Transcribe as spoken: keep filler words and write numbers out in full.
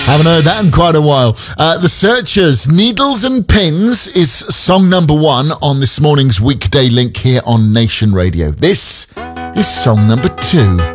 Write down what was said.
Haven't heard that in quite a while. Uh, the Searchers, Needles and Pins is song number one on this morning's weekday link here on Nation Radio. This is song number two.